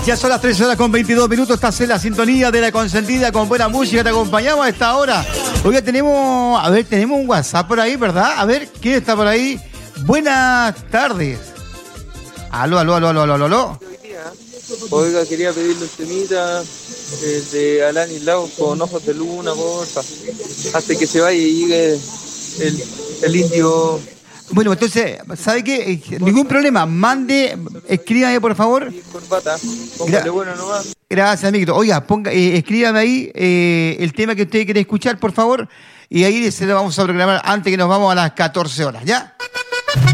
Ya son las 13:22. Estás en la sintonía de La Consentida con buena música. Te acompañamos a esta hora. Hoy tenemos un WhatsApp por ahí, ¿verdad? A ver, ¿quién está por ahí? Buenas tardes. Aló. Oiga, quería pedirle un temita de Alanis Lago con Ojos de Luna, porfa. Hasta que se vaya y llegue el indio. Bueno, entonces, ¿sabe qué? Ningún problema. Escríbame, por favor. Corbata, póngale bueno nomás. Gracias, amiguito. Oiga, escríbame ahí el tema que usted quiere escuchar, por favor. Y ahí se lo vamos a programar antes que nos vamos a las 14 horas, ¿ya?